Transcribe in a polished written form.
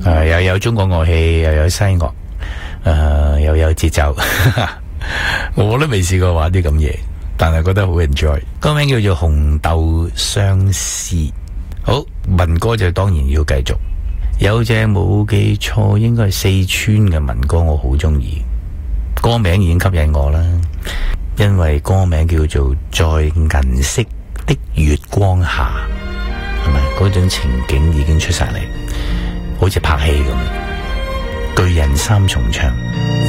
又有中國樂器，又有西樂，又有節奏。我都未試過玩啲咁嘢，但係覺得好 enjoy。歌名叫做《紅豆相思》。好，民歌就當然要繼續。有隻冇記錯，應該係四川嘅民歌，我好中意。歌名已經吸引我啦，因為歌名叫做《在銀色的月光下》，係咪嗰種情景已經出晒嚟，好似拍戲咁。巨人三重唱。